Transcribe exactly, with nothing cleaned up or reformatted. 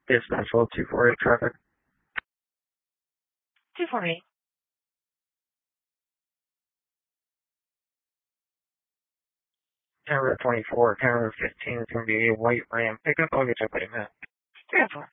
It's Nashville two four eight traffic. two four eight. Camera twenty-four, camera fifteen is going to be a white Ram pickup. I'll get you up in a minute. three oh four.